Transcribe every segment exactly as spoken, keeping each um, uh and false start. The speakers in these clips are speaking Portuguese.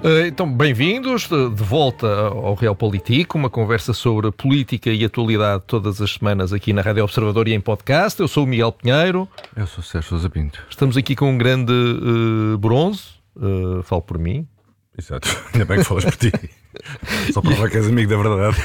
Uh, então, bem-vindos de volta ao Realpolitik, uma conversa sobre política e atualidade todas as semanas aqui na Rádio Observador e em podcast. Eu sou o Miguel Pinheiro. Eu sou o Sérgio Sousa Pinto. Estamos aqui com um grande uh, bronze, uh, falo por mim. Exato, ainda bem que falas por ti. Só prova que és amigo da verdade.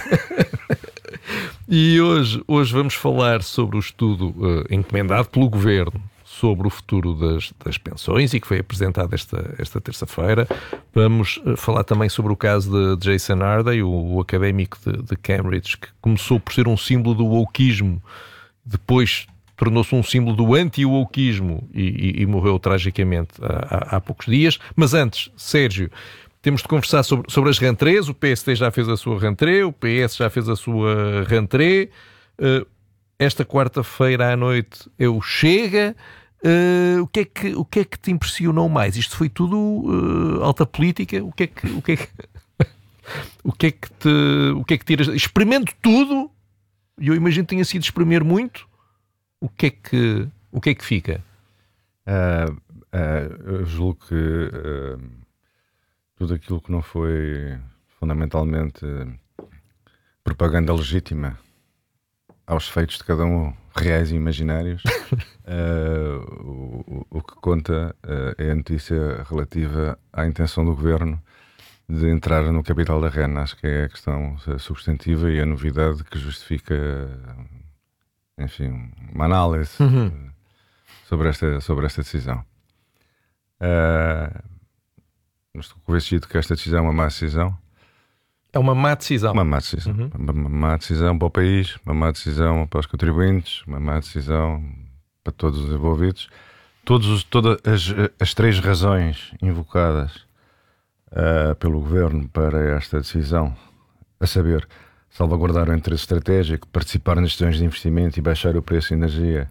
E hoje, hoje vamos falar sobre o estudo uh, encomendado pelo Governo sobre o futuro das, das pensões e que foi apresentado esta, esta terça-feira. Vamos uh, falar também sobre o caso de Jason Hardy, o, o académico de, de Cambridge, que começou por ser um símbolo do wokeismo, depois tornou-se um símbolo do anti-wokeismo e, e, e morreu tragicamente há, há, há poucos dias. Mas antes, Sérgio, temos de conversar sobre, sobre as rentrées. O P S D já fez a sua rentrée, o P S já fez a sua rentrée. Uh, esta quarta-feira à noite eu Chega. Uh, o, que é que, o que é que te impressionou mais? Isto foi tudo uh, alta política? O que é que, o que, é que, o que, é que te, o que é que tiras? Experimento tudo, e eu imagino que tenha sido espremer muito. O que é que, o que, é que fica? Uh, uh, eu julgo que uh, tudo aquilo que não foi fundamentalmente propaganda legítima aos feitos de cada um, reais e imaginários, uh, o, o que conta uh, é a notícia relativa à intenção do Governo de entrar no capital da R E N. Acho que é a questão substantiva e a novidade que justifica, enfim, uma análise uhum. sobre, esta, sobre esta decisão. Uh, estou convencido que esta decisão é uma má decisão. É uma má decisão. Uma má decisão. Uhum. Uma, uma má decisão para o país, uma má decisão para os contribuintes, uma má decisão para todos os envolvidos. Todos os, todas as, as três razões invocadas uh, pelo Governo para esta decisão, a saber, salvaguardar o interesse estratégico, participar nas decisões de investimento e baixar o preço de energia,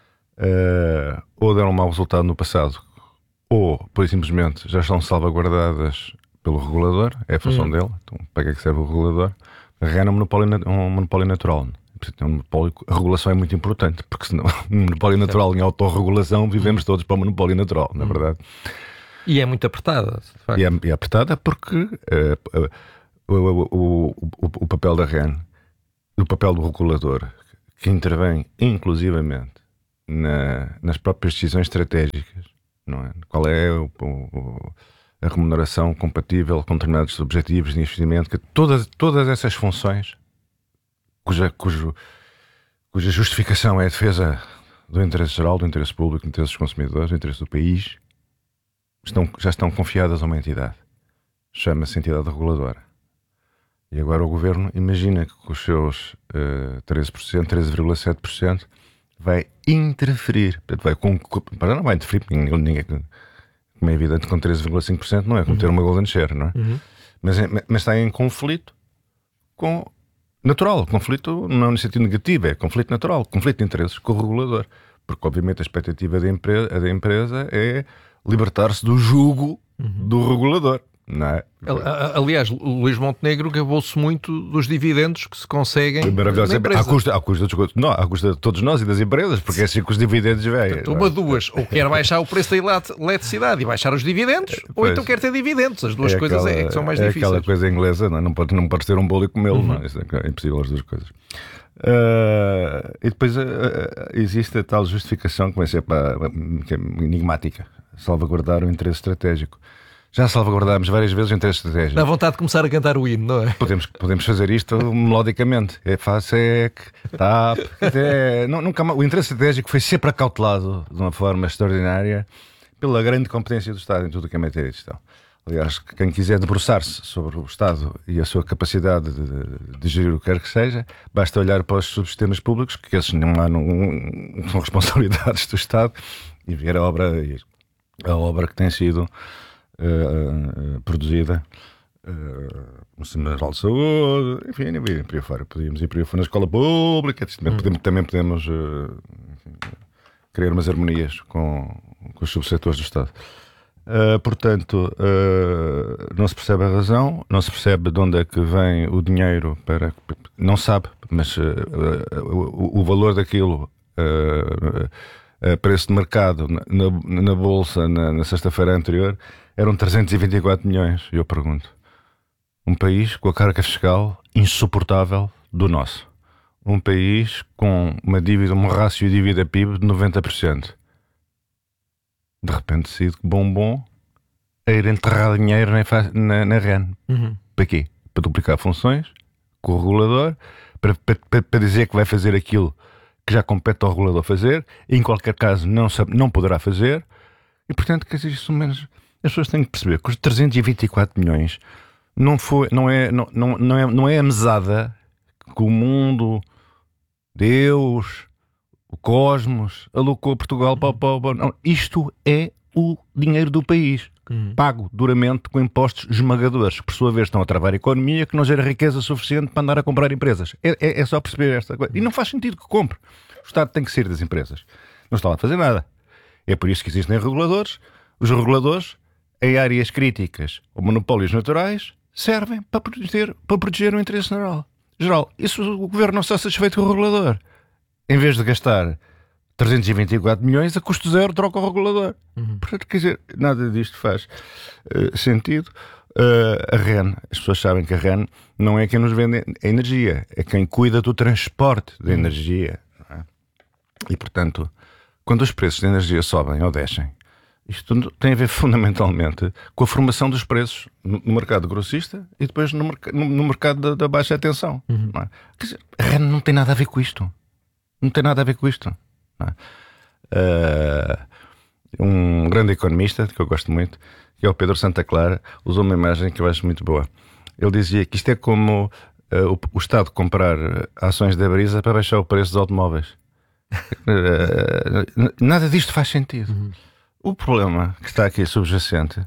uh, ou deram um mau resultado no passado, ou, por simplesmente, já estão salvaguardadas pelo regulador, é a função hum. dele. Então, para que é que serve o regulador? A R E N é um monopólio, um monopólio natural. Um monopólio, a regulação é muito importante, porque senão um monopólio natural em autorregulação, vivemos todos para o monopólio natural, na é verdade. E é muito apertada, de facto. E é, é apertada porque uh, uh, o, o, o, o, o papel da R E N, o papel do regulador, que intervém inclusivamente na, nas próprias decisões estratégicas, não é? Qual é o, o a remuneração compatível com determinados objetivos de investimento, que todas, todas essas funções, cuja, cujo, cuja justificação é a defesa do interesse geral, do interesse público, do interesse dos consumidores, do interesse do país, estão, já estão confiadas a uma entidade. Chama-se entidade reguladora. E agora o Governo imagina que com os seus uh, treze por cento, treze vírgula sete por cento vai interferir. Portanto, vai, com, para não vai interferir, ninguém... ninguém como é evidente, com treze vírgula cinco por cento não é como uhum. ter uma golden share, não é? Uhum. Mas, é? mas está em conflito com natural, conflito não no sentido negativo, é conflito natural, conflito de interesses com o regulador, porque obviamente a expectativa da empresa, da empresa é libertar-se do jugo uhum. do regulador, não é? Aliás, o Luís Montenegro gabou-se muito dos dividendos que se conseguem maravilhoso, à custa, à, custa dos, não, à custa de todos nós e das empresas, porque é assim que os dividendos vêm. Uma, duas, ou quer baixar o preço da eletricidade e baixar os dividendos, pois, ou então quer ter dividendos. As duas é coisas aquela, é que são mais é difíceis. É aquela coisa inglesa, não, é? não, pode, não pode ter um bolo e comê-lo, uhum. não, isso é impossível as duas coisas. Uh, e depois uh, existe a tal justificação que vai ser para, que é enigmática, salvaguardar o interesse estratégico. Já salvaguardámos várias vezes o interesse estratégico. Dá vontade de começar a cantar o hino, não é? Podemos, podemos fazer isto melodicamente. É FASEC, TAP. É, não, nunca, o interesse estratégico foi sempre acautelado de uma forma extraordinária pela grande competência do Estado em tudo o que é matéria de gestão. Aliás, quem quiser debruçar-se sobre o Estado e a sua capacidade de, de gerir o que quer que seja, basta olhar para os subsistemas públicos, que esses não, há, não, não são responsabilidades do Estado, e ver a obra, a obra que tem sido Uh, uh, produzida uh, no Sistema Geral de Saúde, enfim, nem ir para aí fora. Podíamos ir para aí fora na escola pública, também, hum. podemos, também podemos uh, enfim, criar umas harmonias com, com os subsetores do Estado. Uh, portanto, uh, não se percebe a razão, não se percebe de onde é que vem o dinheiro para. Não sabe, mas uh, uh, o, o valor daquilo. Uh, uh, preço de mercado na, na, na Bolsa na, na sexta-feira anterior eram trezentos e vinte e quatro milhões. E eu pergunto, um país com a carga fiscal insuportável do nosso, um país com uma dívida, um rácio dívida-P I B de noventa por cento, de repente decide que bom bom a ir enterrar dinheiro na, na, na R E N. Uhum. Para quê? Para duplicar funções com o regulador, para, para, para dizer que vai fazer aquilo que já compete ao regulador fazer, e em qualquer caso não, sabe, não poderá fazer, e portanto, quer dizer, isso menos, as pessoas têm que perceber que os trezentos e vinte e quatro milhões não, foi, não, é, não, não, não, é, não é a mesada que o mundo, Deus, o cosmos alocou Portugal para, para, para não, isto é o dinheiro do país, hum. pago duramente com impostos esmagadores, que por sua vez estão a travar a economia, que não gera riqueza suficiente para andar a comprar empresas. É, é, é só perceber esta coisa. E não faz sentido que compre. O Estado tem que sair das empresas. Não está lá a fazer nada. É por isso que existem reguladores. Os reguladores, em áreas críticas ou monopólios naturais, servem para proteger, para proteger o interesse geral. geral. Isso o governo não está satisfeito com o regulador. Em vez de gastar trezentos e vinte e quatro milhões, a custo zero troca o regulador. Uhum. Portanto, quer dizer, nada disto faz uh, sentido. Uh, a R E N, as pessoas sabem que a R E N não é quem nos vende a energia, é quem cuida do transporte da energia. Não é? E, portanto, quando os preços da energia sobem ou descem, isto tem a ver fundamentalmente com a formação dos preços no, no mercado grossista e depois no, no, no mercado da, da baixa tensão. Uhum. Não é? Quer dizer, a R E N não tem nada a ver com isto. Não tem nada a ver com isto. Uh, um grande economista que eu gosto muito, que é o Pedro Santa Clara, usou uma imagem que eu acho muito boa. Ele dizia que isto é como uh, o, o Estado comprar ações da Brisa para baixar o preço dos automóveis. uh, nada disto faz sentido. Uhum. O problema que está aqui subjacente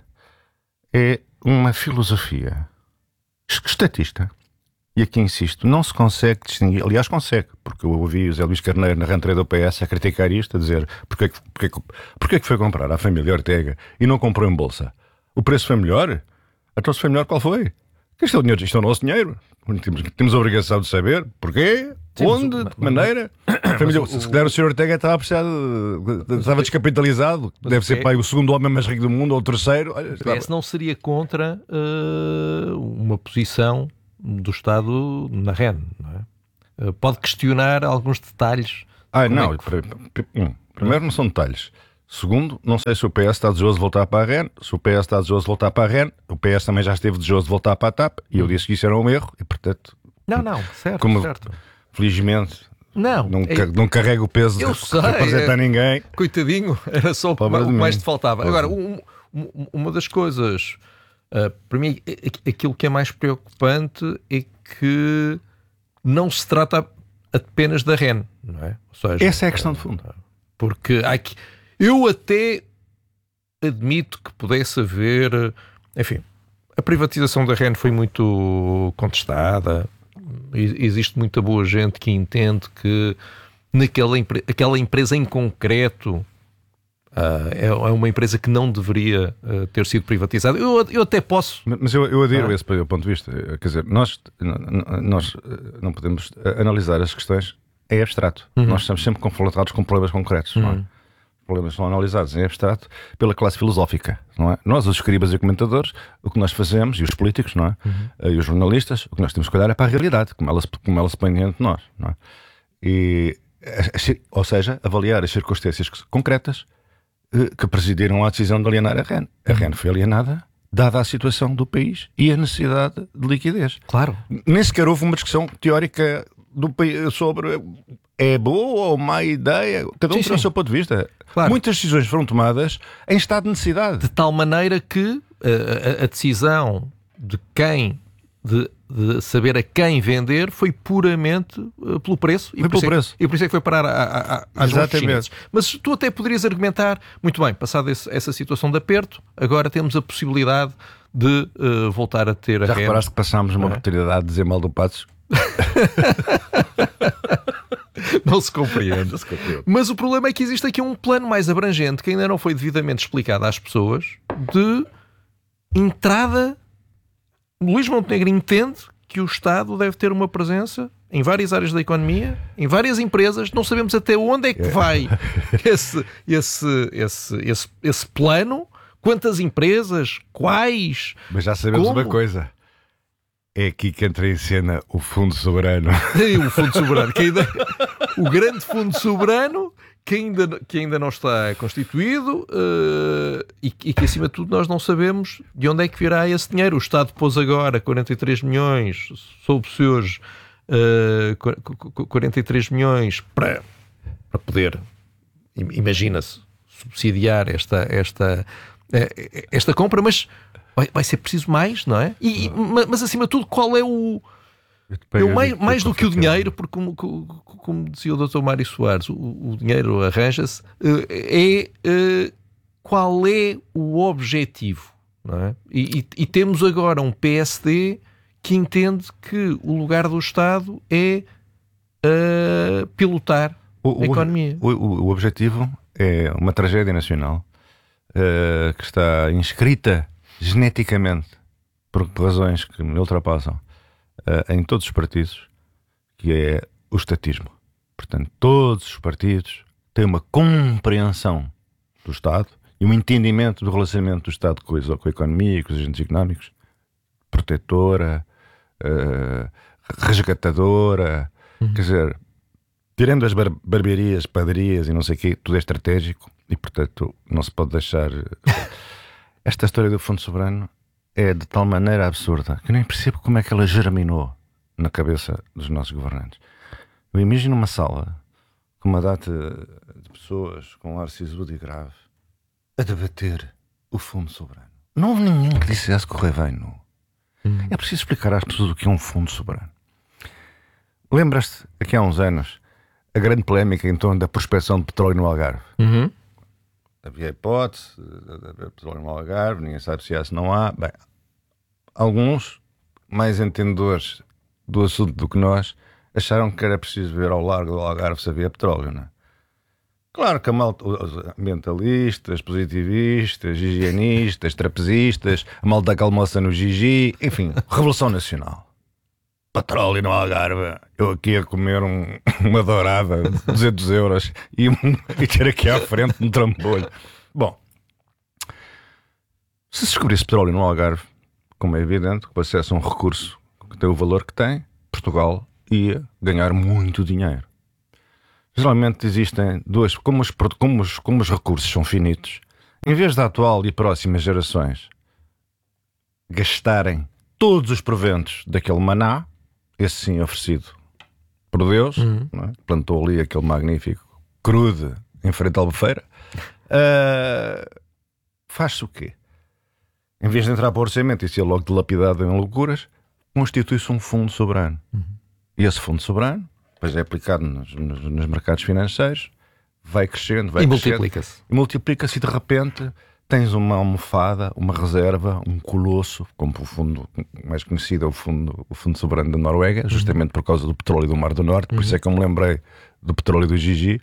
é uma filosofia estatista. E aqui insisto, não se consegue distinguir, aliás consegue, porque eu ouvi o Zé Luís Carneiro na rentrée do P S a criticar isto, a dizer porque, porque, porque é que foi comprar à família Ortega e não comprou em bolsa? O preço foi melhor? Então se foi melhor, qual foi? Isto é o dinheiro, isto é o nosso dinheiro. Temos, temos a obrigação de saber porquê, sim, onde, de que maneira. A família, o, se calhar o senhor Ortega estava a precisar de, estava descapitalizado, deve ser pai, o segundo homem mais rico do mundo ou o terceiro. O P S não seria contra uh, uma posição do Estado na R E N, não é? Pode questionar alguns detalhes. Ah, não. É que... um, primeiro, não são detalhes. Segundo, não sei se o P S está desejoso de voltar para a R E N. Se o P S está desejoso de voltar para a R E N, o P S também já esteve desejoso de voltar para a T A P. E eu disse que isso era um erro. E, portanto, não, não, certo, como, certo. Felizmente, não, não, é... não carrego o peso eu de sei, representar é... ninguém. Coitadinho, era só o que mais te faltava. Pobre. Agora, um, um, uma das coisas, uh, para mim, aquilo que é mais preocupante é que não se trata apenas da R E N, não é? Ou seja, essa é a questão de fundo. Porque há que... eu até admito que pudesse haver... Enfim, a privatização da R E N foi muito contestada. Existe muita boa gente que entende que naquela aquela empresa em concreto Uh, é, é uma empresa que não deveria uh, ter sido privatizada. Eu, eu até posso... Mas eu, eu adiro ah. esse ponto de vista. Quer dizer, nós, nós não podemos analisar as questões em abstrato. Uhum. Nós estamos sempre confrontados com problemas concretos. Uhum. Não é? Os problemas são analisados em abstrato pela classe filosófica. Não é? Nós, os escribas e comentadores, o que nós fazemos, e os políticos, não é? Uhum. E os jornalistas, o que nós temos que olhar é para a realidade, como ela, como ela se põe diante de nós. Não é? E, ou seja, avaliar as circunstâncias concretas que presidiram a decisão de alienar a R E N. A R E N foi alienada dada a situação do país e a necessidade de liquidez. Claro. Nem sequer houve uma discussão teórica do país sobre é boa ou má ideia. Cada um tem o seu ponto de vista. Claro. Muitas decisões foram tomadas em estado de necessidade. De tal maneira que a, a decisão de quem... De, de saber a quem vender foi puramente uh, pelo preço. Foi e pelo preço. É, e por isso é que foi parar a, a, a, às mãos chinesas. Mas tu até poderias argumentar, muito bem, passada essa situação de aperto, agora temos a possibilidade de uh, voltar a ter a Já R E N. reparaste que passámos uma é? oportunidade de dizer mal do Passos? Não se compreende. Não se compreende. Mas o problema é que existe aqui um plano mais abrangente que ainda não foi devidamente explicado às pessoas de entrada. Luís Montenegro entende que o Estado deve ter uma presença em várias áreas da economia, em várias empresas, não sabemos até onde é que vai esse, esse, esse, esse, esse plano, quantas empresas, quais... Mas já sabemos como? uma coisa. É aqui que entra em cena o Fundo Soberano. O Fundo Soberano, que ainda, o grande Fundo Soberano que ainda, que ainda não está constituído uh, e, e que, acima de tudo, nós não sabemos de onde é que virá esse dinheiro. O Estado pôs agora quarenta e três milhões, soube-se hoje, uh, quarenta e três milhões para, para poder, imagina-se, subsidiar esta, esta, esta compra, mas... Vai, vai ser preciso mais, não é? E, mas, mas, acima de tudo, qual é o... Eu, mais mais do que o dinheiro, porque como, como, como dizia o doutor Mário Soares, o, o dinheiro arranja-se, é, é qual é o objetivo, não é? E, e, e temos agora um P S D que entende que o lugar do Estado é uh, pilotar o, a economia. O, o, o objetivo é uma tragédia nacional uh, que está inscrita geneticamente, por razões que me ultrapassam, uh, em todos os partidos, que é o estatismo. Portanto, todos os partidos têm uma compreensão do Estado e um entendimento do relacionamento do Estado com a, com a economia e com os agentes económicos, protetora, uh, resgatadora, uhum. Quer dizer, tirando as bar barbarias, padarias e não sei o quê, tudo é estratégico e, portanto, não se pode deixar... Esta história do Fundo Soberano é de tal maneira absurda que eu nem percebo como é que ela germinou na cabeça dos nossos governantes. Eu imagino uma sala com uma data de pessoas com um ar sisudo e grave a debater o Fundo Soberano. Não houve ninguém que dissesse correr bem, não. Hum. É preciso explicar às pessoas o que é um Fundo Soberano. Lembras-te, aqui há uns anos, a grande polémica em torno da prospecção de petróleo no Algarve? Uhum. Havia hipótese de haver petróleo no Algarve, ninguém sabe se há, se não há. Bem, alguns, mais entendedores do assunto do que nós, acharam que era preciso ver ao largo do Algarve se havia petróleo, não é? Claro que a malta, os ambientalistas, positivistas, higienistas, trapezistas, a malta que almoça no Gigi, enfim, Revolução Nacional. Petróleo no Algarve, eu aqui a comer um, uma dourada de duzentos euros e, um, e ter aqui à frente um trambolho. Bom, se descobrisse petróleo no Algarve, como é evidente, o acesso a um recurso que tem o valor que tem, Portugal ia ganhar muito dinheiro. Geralmente existem duas, como os, como os, como os recursos são finitos, em vez da atual e próximas gerações gastarem todos os proventos daquele maná, esse sim oferecido por Deus, uhum. Não é? Plantou ali aquele magnífico crude em frente à Albufeira, uh, faz-se o quê? Em vez de entrar para o orçamento e ser logo dilapidado em loucuras, constitui-se um fundo soberano. Uhum. E esse fundo soberano, depois é aplicado nos, nos, nos mercados financeiros, vai crescendo, vai e crescendo, multiplica-se. E multiplica-se e de repente tens uma almofada, uma reserva, um colosso, como o fundo mais conhecido é o fundo, o fundo soberano da Noruega, justamente por causa do petróleo do Mar do Norte, por uhum. isso é que eu me lembrei do petróleo do Gigi,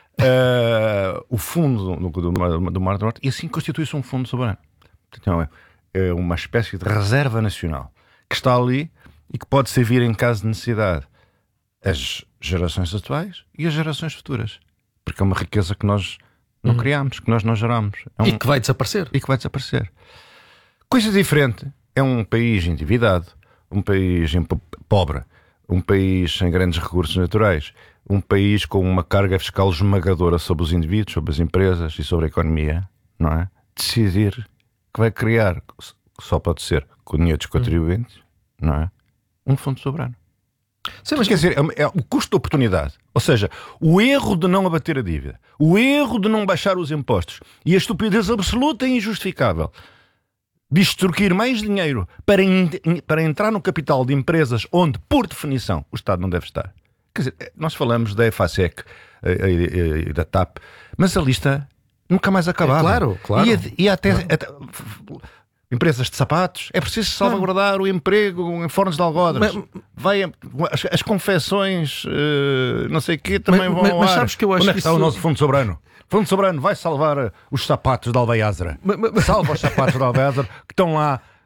uh, o fundo do, do, do, do Mar do Norte, e assim constitui-se um fundo soberano. Então é, é uma espécie de reserva nacional que está ali e que pode servir em caso de necessidade as gerações atuais e as gerações futuras, porque é uma riqueza que nós não criámos, que nós não gerámos. É um... E que vai desaparecer. E que vai desaparecer. Coisa diferente é um país endividado, um país pobre, um país sem grandes recursos naturais, um país com uma carga fiscal esmagadora sobre os indivíduos, sobre as empresas e sobre a economia, não é? Decidir que vai criar, que só pode ser com o dinheiro dos contribuintes, hum. não é? Um fundo soberano. Sim, mas quer dizer, é, é o custo de oportunidade, ou seja, o erro de não abater a dívida, o erro de não baixar os impostos e a estupidez absoluta e injustificável de extorquir mais dinheiro para, in, para entrar no capital de empresas onde, por definição, o Estado não deve estar. Quer dizer, nós falamos da EFASEC e da TAP, mas a lista nunca mais acabava. É, claro, claro. E, e até... Claro. até empresas de sapatos, é preciso salvaguardar não. o emprego em fornos de algodres. Mas, vai, as, as confecções, uh, não sei o quê, também mas, vão mas, ao mas ar. sabes que eu acho Onde é que que está isso... o nosso Fundo Soberano? O Fundo Soberano vai salvar os sapatos de Alveiazra. Salva os sapatos de Alveiazra que estão lá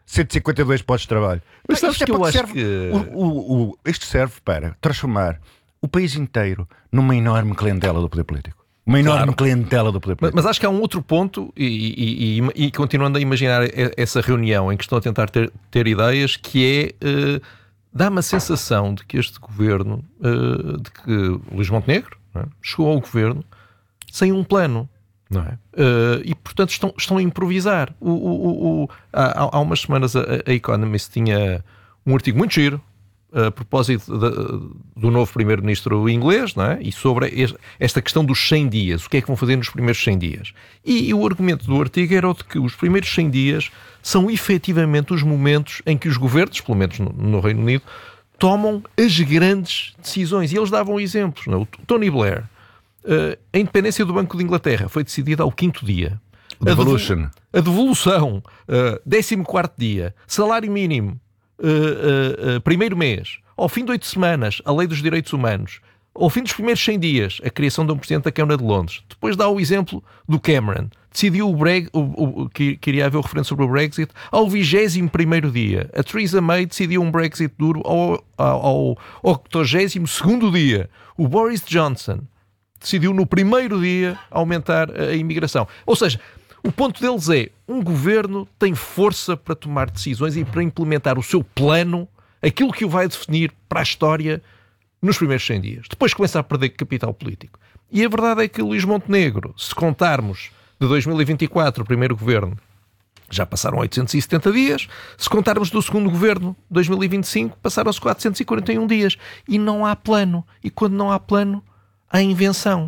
cento e cinquenta e dois postos de trabalho. Mas sabes isto, é que eu para acho serve, que... o, o, o, isto serve para transformar o país inteiro numa enorme clientela do poder político. Uma enorme Claro. clientela do poder político. Mas, mas acho que há um outro ponto, e, e, e, e continuando a imaginar essa reunião em que estão a tentar ter, ter ideias, que é, uh, dá-me a sensação de que este governo, uh, de que Luís Montenegro, não é, chegou ao governo sem um plano, não é? Uh, e portanto estão, estão a improvisar. O, o, o, há, há umas semanas a, a Economist tinha um artigo muito giro a propósito de, do novo primeiro-ministro inglês, não é? E sobre esta questão dos cem dias, o que é que vão fazer nos primeiros cem dias. E, e o argumento do artigo era o de que os primeiros cem dias são efetivamente os momentos em que os governos, pelo menos no, no Reino Unido, tomam as grandes decisões. E eles davam exemplos, não é? O Tony Blair, uh, a independência do Banco de Inglaterra foi decidida ao quinto dia. Devolution. A devolução, uh, décimo quarto dia, salário mínimo, Uh, uh, uh, primeiro mês, ao fim de oito semanas, a lei dos direitos humanos, ao fim dos primeiros cem dias, a criação de um presidente da Câmara de Londres. Depois dá o exemplo do Cameron, decidiu o Brexit, o, o, que, que iria haver o referendo sobre o Brexit ao vigésimo primeiro dia. A Theresa May decidiu um Brexit duro ao, ao, ao octogésimo segundo dia. O Boris Johnson decidiu no primeiro dia aumentar a imigração. Ou seja, o ponto deles é, um governo tem força para tomar decisões e para implementar o seu plano, aquilo que o vai definir para a história nos primeiros cem dias. Depois começa a perder capital político. E a verdade é que Luís Montenegro, se contarmos de dois mil e vinte e quatro, o primeiro governo, já passaram oitocentos e setenta dias. Se contarmos do segundo governo, dois mil e vinte e cinco, passaram-se quatrocentos e quarenta e um dias. E não há plano. E quando não há plano, há invenção.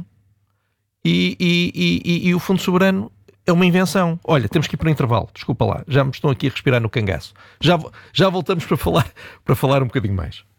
E, e, e, e, e o Fundo Soberano é uma invenção. Olha, temos que ir para o intervalo. Desculpa lá, já me estão aqui a respirar no cangaço. Já, já voltamos para falar, para falar um bocadinho mais.